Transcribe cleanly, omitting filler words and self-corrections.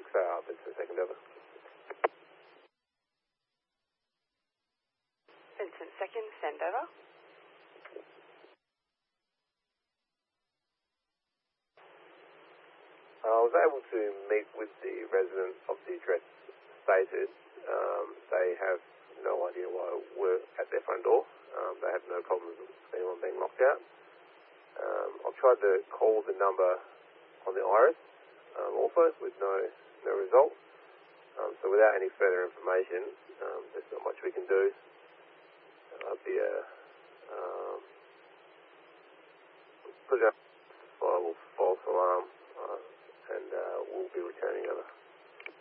Vincent, second over. Vincent, second, send over. I was able to meet with the resident of the address stated. They have no idea why we're at their front door. They have no problems with anyone being locked out. I've tried to call the number on the Iris also with no result. So without any further information, the